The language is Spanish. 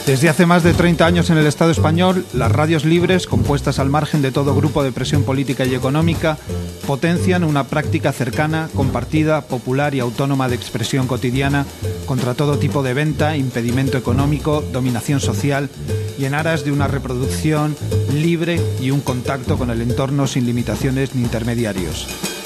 Desde hace más de 30 años en el Estado español, las radios libres, compuestas al margen de todo grupo de presión política y económica, potencian una práctica cercana, compartida, popular y autónoma de expresión cotidiana contra todo tipo de venta, impedimento económico, dominación social y en aras de una reproducción libre y un contacto con el entorno sin limitaciones ni intermediarios.